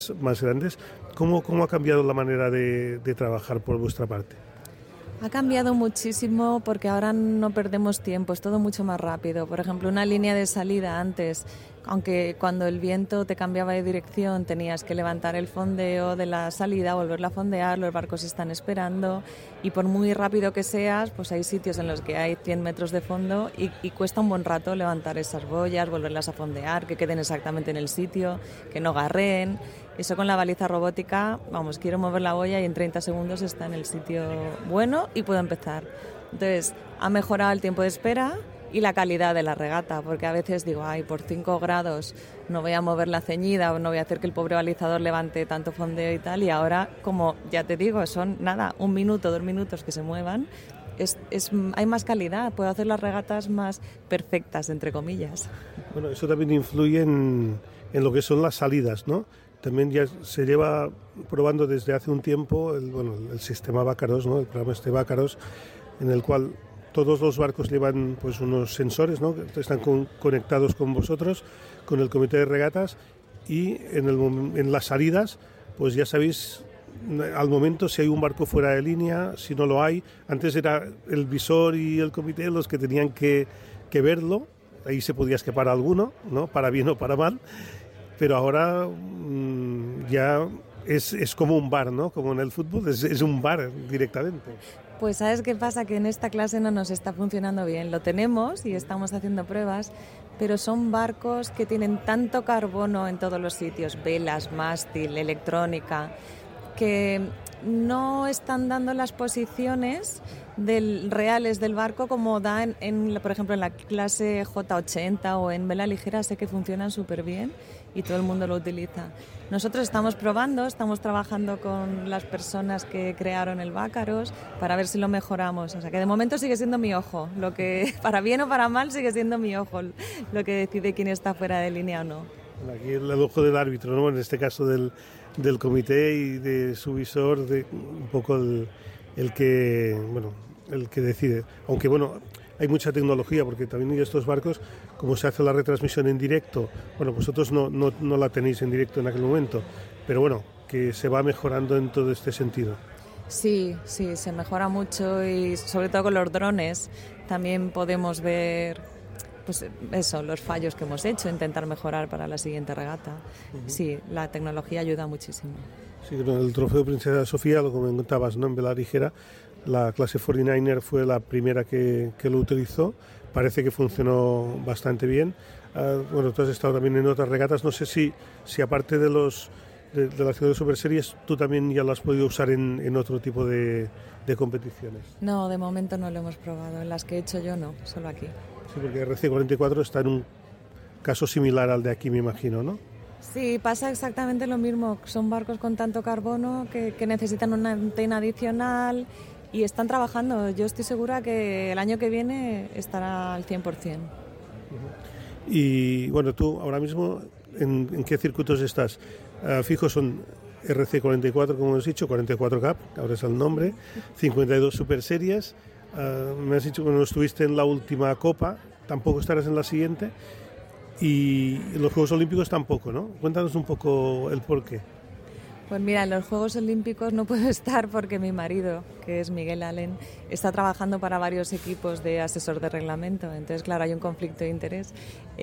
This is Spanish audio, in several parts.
más grandes. ¿Cómo ha cambiado la manera de trabajar por vuestra parte? Ha cambiado muchísimo porque ahora no perdemos tiempo, es todo mucho más rápido. Por ejemplo, una línea de salida antes, aunque cuando el viento te cambiaba de dirección tenías que levantar el fondeo de la salida, volverla a fondear, los barcos están esperando y por muy rápido que seas, pues hay sitios en los que hay 100 metros de fondo y cuesta un buen rato levantar esas boyas, volverlas a fondear, que queden exactamente en el sitio, que no garreen. Eso con la baliza robótica, vamos, quiero mover la boya y en 30 segundos está en el sitio bueno y puedo empezar. Entonces, ha mejorado el tiempo de espera y la calidad de la regata, porque a veces digo, ay, por 5 grados no voy a mover la ceñida o no voy a hacer que el pobre balizador levante tanto fondeo y tal, y ahora, como ya te digo, son nada, 1 minuto, 2 minutos que se muevan, hay más calidad, puedo hacer las regatas más perfectas, entre comillas. Bueno, eso también influye en lo que son las salidas, ¿no? También ya se lleva probando desde hace un tiempo el sistema Bácaros, ¿no? El programa Bácaros, en el cual todos los barcos llevan pues unos sensores, ¿no? Que están conectados con vosotros, con el comité de regatas, y en las salidas pues ya sabéis al momento si hay un barco fuera de línea, si no lo hay. Antes era el visor y el comité los que tenían que verlo, ahí se podía escapar alguno, ¿no? Para bien o para mal. Pero ahora ya es como un bar, ¿no? Como en el fútbol, es un bar directamente. Pues ¿sabes qué pasa? Que en esta clase no nos está funcionando bien. Lo tenemos y estamos haciendo pruebas, pero son barcos que tienen tanto carbono en todos los sitios, velas, mástil, electrónica, que no están dando las posiciones reales del barco como da por ejemplo, en la clase J80 o en vela ligera. Sé que funcionan súper bien y todo el mundo lo utiliza. Nosotros estamos probando, estamos trabajando con las personas que crearon el Bácaros para ver si lo mejoramos. O sea que de momento sigue siendo mi ojo, lo que para bien o para mal sigue siendo mi ojo lo que decide quién está fuera de línea o no. Aquí el ojo del árbitro, ¿no? En este caso del comité y de su visor, un poco el que decide. Aunque bueno, hay mucha tecnología, porque también estos barcos, como se hace la retransmisión en directo, bueno, vosotros no la tenéis en directo en aquel momento, pero bueno, que se va mejorando en todo este sentido. Sí, se mejora mucho y sobre todo con los drones también podemos ver pues eso, los fallos que hemos hecho, intentar mejorar para la siguiente regata. Uh-huh. Sí, la tecnología ayuda muchísimo. Sí, el trofeo Princesa Sofía, lo comentabas, ¿no? En vela ligera, la clase 49er fue la primera que lo utilizó. Parece que funcionó bastante bien. Bueno, tú has estado también en otras regatas. No sé si aparte de la ciudad de Super Series, tú también ya lo has podido usar en otro tipo de competiciones. No, de momento no lo hemos probado. En las que he hecho yo no, solo aquí. Sí, porque RC44 está en un caso similar al de aquí, me imagino, ¿no? Sí, pasa exactamente lo mismo. Son barcos con tanto carbono que necesitan una antena adicional y están trabajando. Yo estoy segura que el año que viene estará al 100%. Uh-huh. Y bueno, tú ahora mismo, ¿en qué circuitos estás? Fijo son RC44, como hemos dicho, 44 Cup, ahora es el nombre, 52 Super Series. Me has dicho que no estuviste en la última Copa, tampoco estarás en la siguiente, y en los Juegos Olímpicos tampoco, ¿no? Cuéntanos un poco el porqué. Pues mira, en los Juegos Olímpicos no puedo estar porque mi marido, que es Miguel Allen, está trabajando para varios equipos de asesor de reglamento. Entonces, claro, hay un conflicto de interés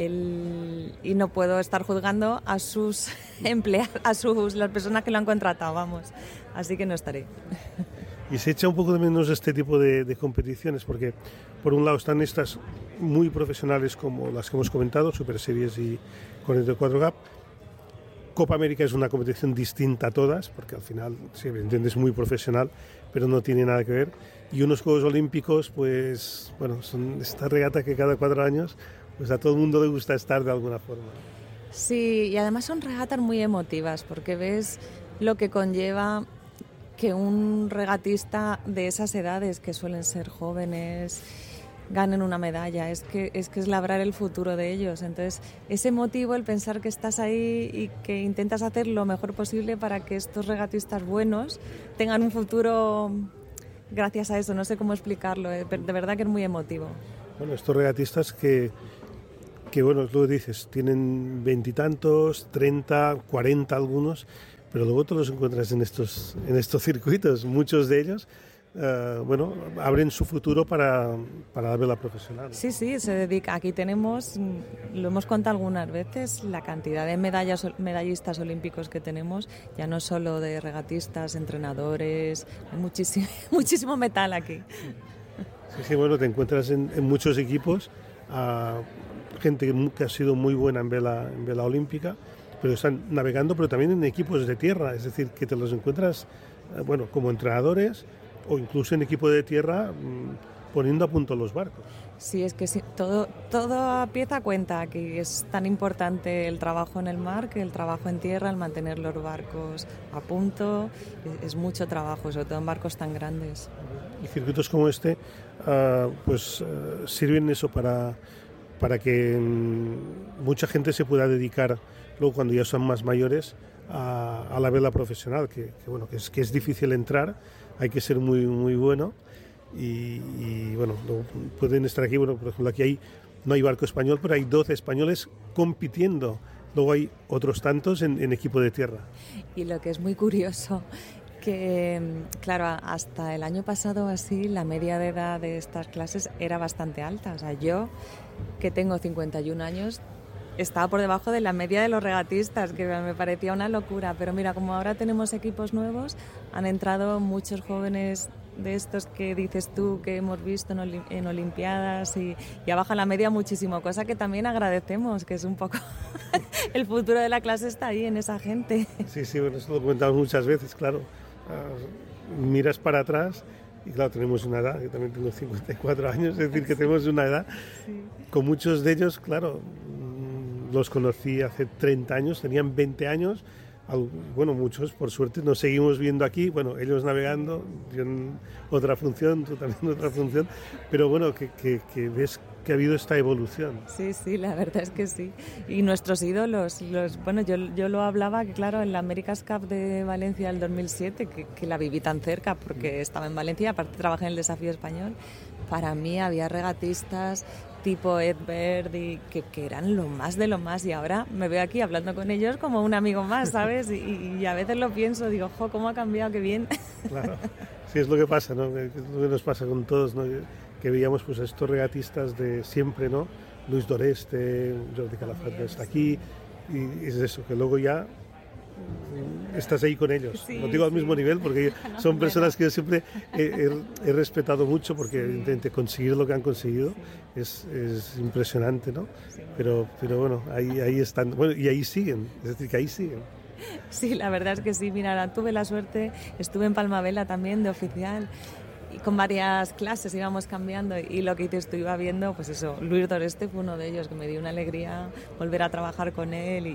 y no puedo estar juzgando a sus empleados, las personas que lo han contratado, vamos. Así que no estaré. Y se echa un poco de menos este tipo de competiciones, porque por un lado están estas muy profesionales como las que hemos comentado, Super Series y 44 Cup. Copa América es una competición distinta a todas, porque al final, sí, evidentemente es muy profesional, pero no tiene nada que ver. Y unos Juegos Olímpicos, pues, bueno, son esta regata que cada 4 años, pues a todo el mundo le gusta estar de alguna forma. Sí, y además son regatas muy emotivas, porque ves lo que conlleva que un regatista de esas edades, que suelen ser jóvenes, ganen una medalla. Es que es labrar el futuro de ellos. Entonces, es emotivo el pensar que estás ahí y que intentas hacer lo mejor posible para que estos regatistas buenos tengan un futuro gracias a eso. No sé cómo explicarlo, de verdad que es muy emotivo. Bueno, estos regatistas que que bueno, es lo que dices, tienen 20 y tantos, 30, 40 algunos, pero luego te los encuentras en estos circuitos, muchos de ellos. Bueno, abren su futuro para la vela profesional. Sí, se dedica. Aquí tenemos, lo hemos contado algunas veces, la cantidad de medallistas olímpicos que tenemos, ya no solo de regatistas, entrenadores, hay muchísimo metal aquí. Sí, bueno, te encuentras en muchos equipos gente que ha sido muy buena en vela olímpica, pero están navegando, pero también en equipos de tierra, es decir, que te los encuentras, bueno, como entrenadores o incluso en equipo de tierra poniendo a punto los barcos. Sí, es que sí, todo pieza cuenta, que es tan importante el trabajo en el mar que el trabajo en tierra, el mantener los barcos a punto, es mucho trabajo, sobre todo en barcos tan grandes. Y circuitos como este sirven eso para que mucha gente se pueda dedicar luego cuando ya son más mayores a la vela profesional, que es difícil entrar, hay que ser muy, muy bueno y bueno, pueden estar aquí, bueno, por ejemplo aquí no hay barco español, pero hay 12 españoles compitiendo, luego hay otros tantos en equipo de tierra. Y lo que es muy curioso, que claro, hasta el año pasado así la media de edad de estas clases era bastante alta, o sea, yo que tengo 51 años estaba por debajo de la media de los regatistas, que me parecía una locura, pero mira, como ahora tenemos equipos nuevos, han entrado muchos jóvenes de estos que dices tú, que hemos visto en Olimpiadas y ha bajado la media muchísimo, cosa que también agradecemos, que es un poco el futuro de la clase está ahí en esa gente. Sí, bueno, eso lo comentamos muchas veces, claro. Miras para atrás y claro, tenemos una edad, yo también tengo 54 años, es decir, que tenemos una edad, sí. Con muchos de ellos, claro, los conocí hace 30 años, tenían 20 años, bueno, muchos por suerte nos seguimos viendo aquí, bueno, ellos navegando, yo en otra función, tú también en otra función, pero bueno, que ves que ha habido esta evolución. Sí, la verdad es que sí. Y nuestros ídolos, bueno, yo lo hablaba, que claro, en la America's Cup de Valencia del 2007, que la viví tan cerca porque estaba en Valencia, aparte trabajé en el Desafío Español, para mí había regatistas tipo Ed Bird que eran lo más de lo más, y ahora me veo aquí hablando con ellos como un amigo más, ¿sabes? Y a veces lo pienso, digo, jo, cómo ha cambiado, qué bien. Claro, sí, es lo que pasa, ¿no? Es lo que nos pasa con todos, ¿no? Que veíamos pues a estos regatistas de siempre, ¿no? Luis Doreste, Jordi Calafat está aquí, y es eso, que luego ya estás ahí con ellos. Sí, no digo al mismo nivel porque son personas que yo siempre he respetado mucho porque evidentemente conseguir lo que han conseguido es impresionante, ¿no? Pero bueno, ahí están, bueno, y ahí siguen, es decir, que ahí siguen. Sí, la verdad es que sí, mira, tuve la suerte, estuve en Palmavela también de oficial y con varias clases íbamos cambiando y lo que dices tú iba viendo, pues eso, Luis Doreste fue uno de ellos que me dio una alegría volver a trabajar con él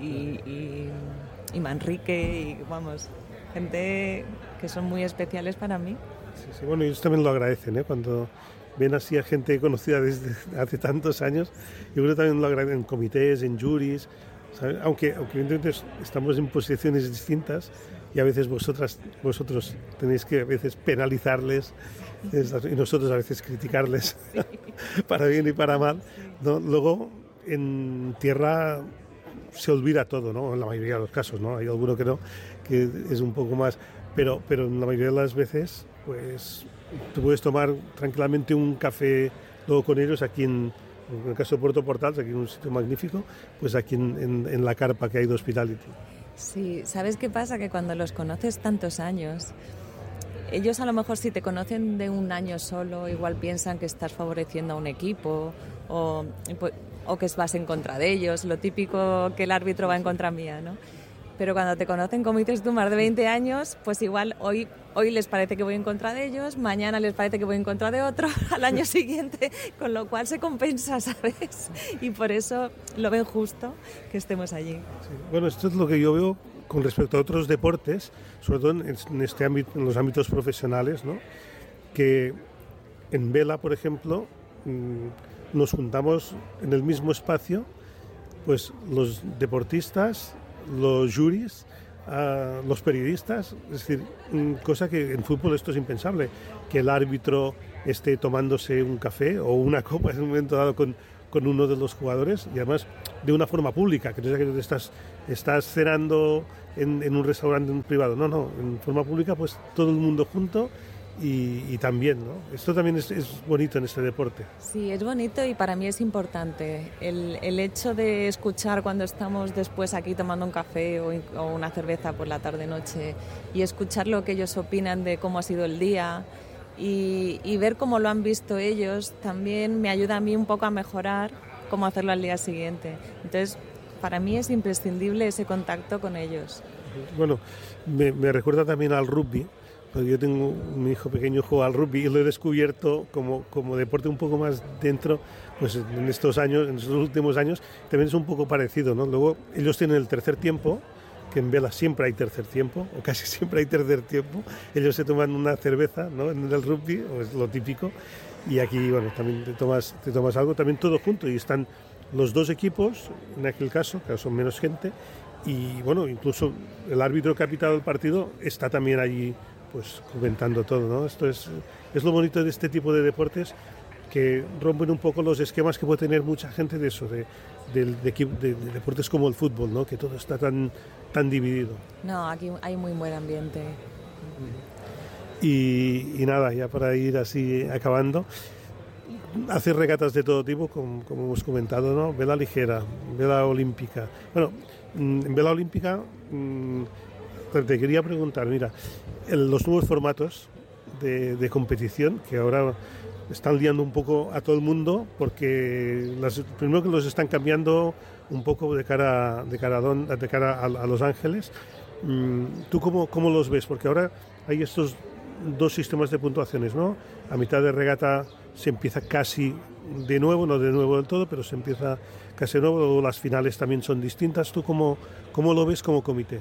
y Manrique y vamos, gente que son muy especiales para mí. Sí, bueno, ellos también lo agradecen, ¿eh? Cuando ven así a gente conocida desde hace tantos años, yo creo que también lo agradecen en comités, en juries, ¿sabes? Aunque evidentemente estamos en posiciones distintas y a veces vosotros tenéis que a veces penalizarles y nosotros a veces criticarles, sí. Para bien y para mal, ¿no? Luego en tierra se olvida todo, ¿no? En la mayoría de los casos, ¿no? Hay alguno que no, que es un poco más, pero en la mayoría de las veces, pues, tú puedes tomar tranquilamente un café luego con ellos aquí en el caso de Puerto Portals, aquí en un sitio magnífico, pues aquí en la carpa que hay de Hospitality. Sí, ¿sabes qué pasa? Que cuando los conoces tantos años, ellos a lo mejor si te conocen de un año solo, igual piensan que estás favoreciendo a un equipo o que vas en contra de ellos, lo típico que el árbitro va en contra mía, ¿no? Pero cuando te conocen, como dices tú, más de 20 años, pues igual hoy les parece que voy en contra de ellos, mañana les parece que voy en contra de otro, al año siguiente, con lo cual se compensa, ¿sabes? Y por eso lo ven justo que estemos allí. Sí. Bueno, esto es lo que yo veo con respecto a otros deportes, sobre todo en este ámbito, en los ámbitos profesionales, ¿no? Que en vela, por ejemplo, nos juntamos en el mismo espacio, pues los deportistas, los juries, los periodistas, es decir, cosa que en fútbol esto es impensable, que el árbitro esté tomándose un café o una copa en un momento dado con con uno de los jugadores, y además de una forma pública, que no es que estás cenando en un restaurante privado, no, en forma pública, pues todo el mundo junto. Y también, ¿no? Esto también es bonito en este deporte. Sí, es bonito y para mí es importante. El hecho de escuchar cuando estamos después aquí tomando un café o una cerveza por la tarde-noche y escuchar lo que ellos opinan de cómo ha sido el día y ver cómo lo han visto ellos también me ayuda a mí un poco a mejorar cómo hacerlo al día siguiente. Entonces, para mí es imprescindible ese contacto con ellos. Bueno, me recuerda también al rugby. Yo tengo mi hijo pequeño, juega al rugby y lo he descubierto como deporte un poco más dentro, pues en estos últimos años, también es un poco parecido, ¿no? Luego ellos tienen el tercer tiempo, que en vela siempre hay tercer tiempo, o casi siempre hay tercer tiempo. Ellos se toman una cerveza, ¿no? En el rugby, o es lo típico, y aquí, bueno, también te tomas algo, también todo junto, y están los dos equipos, en aquel caso, que son menos gente, y bueno, incluso el árbitro que ha pitado el partido está también allí, pues comentando todo, ¿no? Esto es lo bonito de este tipo de deportes, que rompen un poco los esquemas que puede tener mucha gente de eso, de deportes como el fútbol, ¿no? Que todo está tan dividido. No, aquí hay muy buen ambiente. Y nada, ya para ir así acabando, hacer regatas de todo tipo, como hemos comentado, ¿no? Vela ligera, vela olímpica. Bueno, en vela olímpica te quería preguntar, mira, los nuevos formatos de competición que ahora están liando un poco a todo el mundo, porque primero que los están cambiando un poco de cara a Los Ángeles. ¿Tú cómo los ves? Porque ahora hay estos dos sistemas de puntuaciones, ¿no? A mitad de regata se empieza casi de nuevo, no de nuevo del todo, pero se empieza casi de nuevo. Luego las finales también son distintas. ¿Tú cómo lo ves como comité?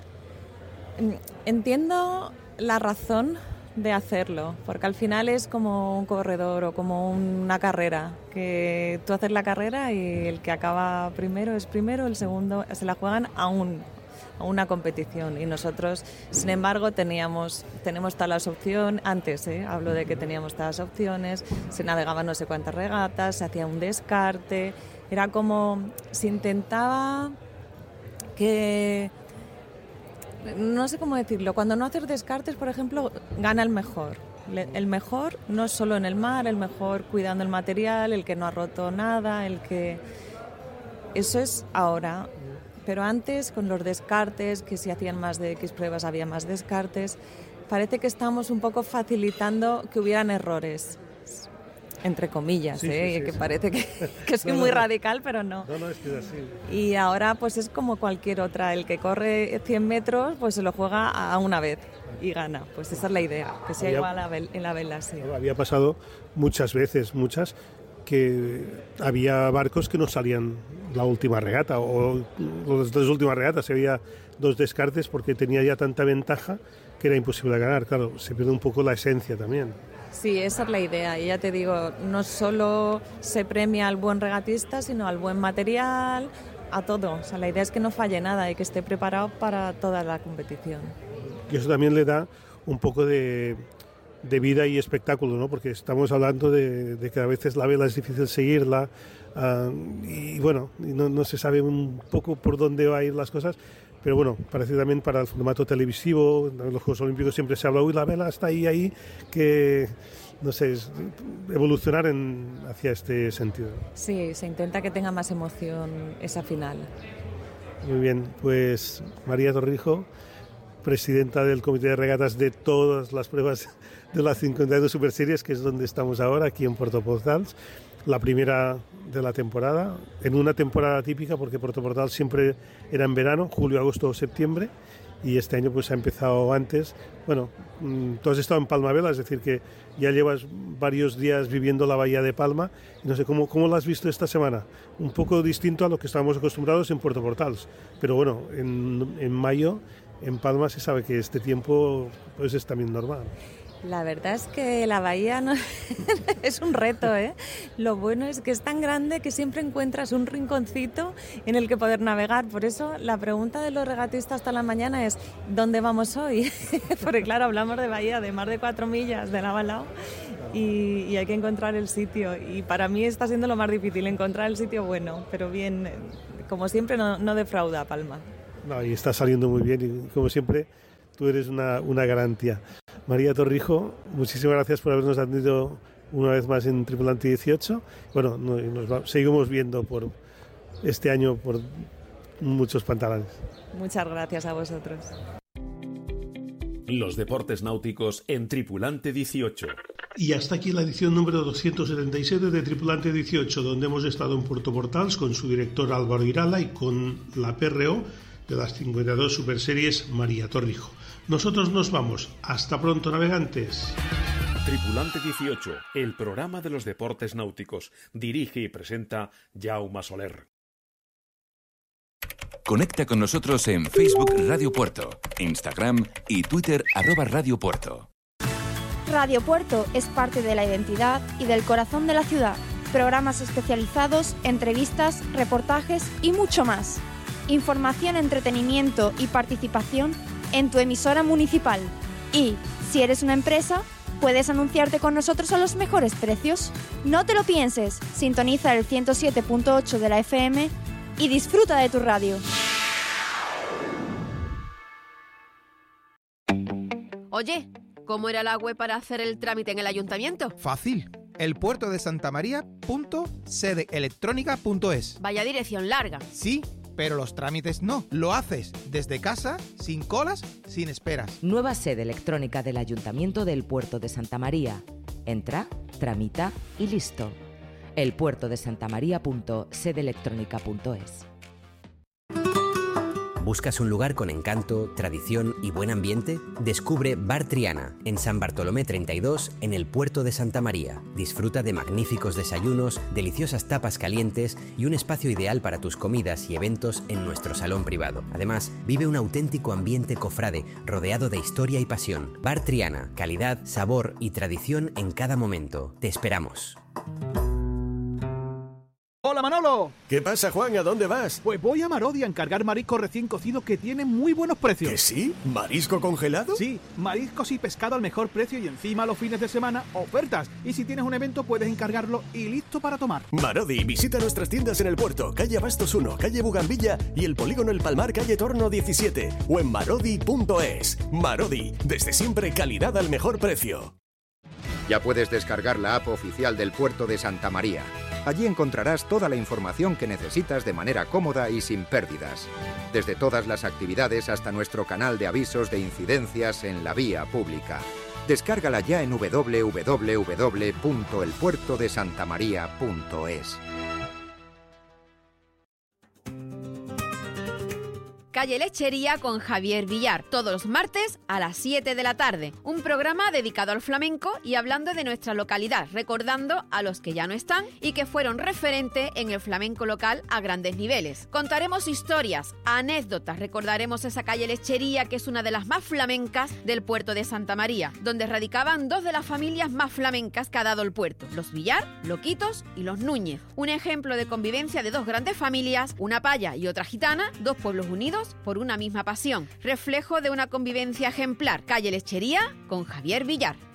Entiendo la razón de hacerlo, porque al final es como un corredor o como una carrera, que tú haces la carrera y el que acaba primero es primero, el segundo se la juegan a una competición, y nosotros, sin embargo, tenemos todas las opciones, antes, hablo de que teníamos todas las opciones, se navegaban no sé cuántas regatas, se hacía un descarte, era como, se intentaba que, no sé cómo decirlo, cuando no haces descartes, por ejemplo, gana el mejor. El mejor no solo en el mar, el mejor cuidando el material, el que no ha roto nada, el que... Eso es ahora. Pero antes, con los descartes, que si hacían más de X pruebas había más descartes, parece que estamos un poco facilitando que hubieran errores. Entre comillas, sí, que parece que soy muy radical, pero no. No, es que es así. Y ahora pues es como cualquier otra, el que corre 100 metros pues se lo juega a una vez y gana. Pues esa es la idea, que sea igual en la vela, sí. Había pasado muchas veces, que había barcos que no salían la última regata, o las dos últimas regatas, había dos descartes porque tenía ya tanta ventaja que era imposible ganar. Claro, se pierde un poco la esencia también. Sí, esa es la idea. Y ya te digo, no solo se premia al buen regatista, sino al buen material, a todo. O sea, la idea es que no falle nada y que esté preparado para toda la competición. Y eso también le da un poco de vida y espectáculo, ¿no? Porque estamos hablando de que a veces la vela es difícil seguirla, y bueno, no se sabe un poco por dónde va a ir las cosas. Pero bueno, parece también para el formato televisivo, en los Juegos Olímpicos siempre se habla, la vela está ahí, que, no sé, evolucionar hacia este sentido. Sí, se intenta que tenga más emoción esa final. Muy bien, pues María Torrijo, presidenta del Comité de Regatas de todas las pruebas de las 52 Super Series, que es donde estamos ahora, aquí en Puerto Portals. La primera de la temporada, en una temporada típica, porque Puerto Portal siempre era en verano, julio, agosto o septiembre, y este año pues ha empezado antes. Bueno, tú has estado en Palma Vela, es decir, que ya llevas varios días viviendo la bahía de Palma, y no sé, ¿cómo lo has visto esta semana? Un poco distinto a lo que estábamos acostumbrados en Puerto Portals, pero bueno, en mayo en Palma se sabe que este tiempo pues es también normal. La verdad es que la bahía no es un reto, ¿eh? Lo bueno es que es tan grande que siempre encuentras un rinconcito en el que poder navegar. Por eso la pregunta de los regatistas toda la mañana es ¿dónde vamos hoy? Porque claro, hablamos de bahía de más de 4 millas de lado a lado y hay que encontrar el sitio. Y para mí está siendo lo más difícil, encontrar el sitio bueno, pero bien, como siempre no defrauda Palma. No, y está saliendo muy bien y como siempre tú eres una garantía. María Torrijo, muchísimas gracias por habernos atendido una vez más en Tripulante 18. Bueno, seguimos viendo por este año por muchos pantalones. Muchas gracias a vosotros. Los deportes náuticos en Tripulante 18. Y hasta aquí la edición número 277 de Tripulante 18, donde hemos estado en Puerto Portals con su director Álvaro Irala y con la PRO de las 52 superseries María Torrijo. Nosotros nos vamos. Hasta pronto, navegantes. Tripulante 18, el programa de los deportes náuticos. Dirige y presenta Jaume Soler. Conecta con nosotros en Facebook Radio Puerto, Instagram y Twitter @Radio Puerto. Radio Puerto es parte de la identidad y del corazón de la ciudad. Programas especializados, entrevistas, reportajes y mucho más. Información, entretenimiento y participación en tu emisora municipal. Y, si eres una empresa, puedes anunciarte con nosotros a los mejores precios. No te lo pienses, sintoniza el 107.8 de la FM y disfruta de tu radio. Oye, ¿cómo era la web para hacer el trámite en el ayuntamiento? Fácil. elpuertodesantamaria.sedeelectronica.es. Vaya dirección larga. Sí, pero los trámites no. Lo haces desde casa, sin colas, sin esperas. Nueva sede electrónica del Ayuntamiento del Puerto de Santa María. Entra, tramita y listo. elpuertodesantamaria.sedeelectronica.es. ¿Buscas un lugar con encanto, tradición y buen ambiente? Descubre Bar Triana, en San Bartolomé 32, en el Puerto de Santa María. Disfruta de magníficos desayunos, deliciosas tapas calientes y un espacio ideal para tus comidas y eventos en nuestro salón privado. Además, vive un auténtico ambiente cofrade, rodeado de historia y pasión. Bar Triana, calidad, sabor y tradición en cada momento. Te esperamos. ¡Hola, Manolo! ¿Qué pasa, Juan? ¿A dónde vas? Pues voy a Marodi a encargar marisco recién cocido que tiene muy buenos precios. ¿Que sí? ¿Marisco congelado? Sí, mariscos y pescado al mejor precio y encima los fines de semana, ofertas. Y si tienes un evento puedes encargarlo y listo para tomar. Marodi, visita nuestras tiendas en el puerto, calle Abastos 1, calle Bugambilla y el polígono El Palmar, calle Torno 17 o en marodi.es. Marodi, desde siempre calidad al mejor precio. Ya puedes descargar la app oficial del Puerto de Santa María. Allí encontrarás toda la información que necesitas de manera cómoda y sin pérdidas. Desde todas las actividades hasta nuestro canal de avisos de incidencias en la vía pública. Descárgala ya en www.elpuertodesantamaria.es. Calle Lechería con Javier Villar, todos los martes a las 7 de la tarde. Un programa dedicado al flamenco y hablando de nuestra localidad, recordando a los que ya no están y que fueron referente en el flamenco local a grandes niveles. Contaremos historias, anécdotas, recordaremos esa calle Lechería que es una de las más flamencas del puerto de Santa María, donde radicaban dos de las familias más flamencas que ha dado el puerto, los Villar, Loquitos y los Núñez. Un ejemplo de convivencia de dos grandes familias, una paya y otra gitana, dos pueblos unidos por una misma pasión, reflejo de una convivencia ejemplar. Calle Lechería con Javier Villar.